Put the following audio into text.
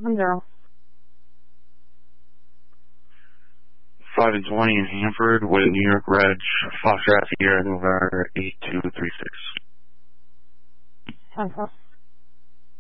10. 5 and 20 in Hanford with New York Reg, Foxtrot Sierra November 8236. 10.